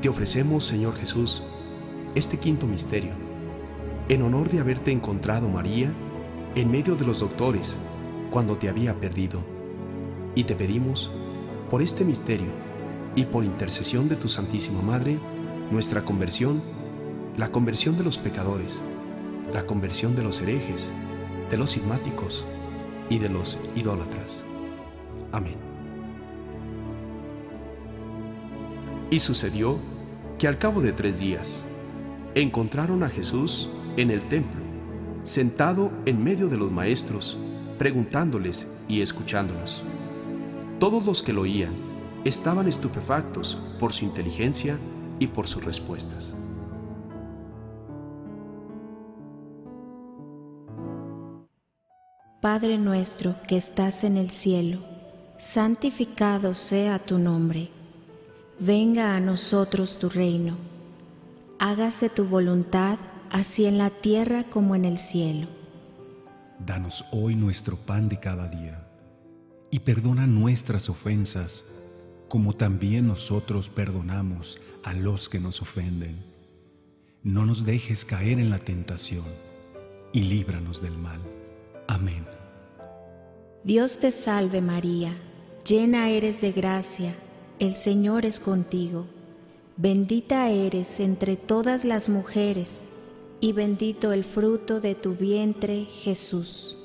Te ofrecemos, Señor Jesús, este quinto misterio, en honor de haberte encontrado, María, en medio de los doctores, cuando te había perdido. Y te pedimos, por este misterio y por intercesión de tu Santísima Madre, nuestra conversión, la conversión de los pecadores, la conversión de los herejes, de los cismáticos y de los idólatras. Amén. Y sucedió que al cabo de 3 días encontraron a Jesús en el templo, sentado en medio de los maestros, preguntándoles y escuchándolos. Todos los que lo oían estaban estupefactos por su inteligencia y por sus respuestas. Padre nuestro que estás en el cielo, santificado sea tu nombre. Venga a nosotros tu reino. Hágase tu voluntad, así en la tierra como en el cielo. Danos hoy nuestro pan de cada día, y perdona nuestras ofensas, como también nosotros perdonamos a los que nos ofenden. No nos dejes caer en la tentación, y líbranos del mal. Amén. Dios te salve María, llena eres de gracia, el Señor es contigo. Bendita eres entre todas las mujeres, y bendito el fruto de tu vientre, Jesús.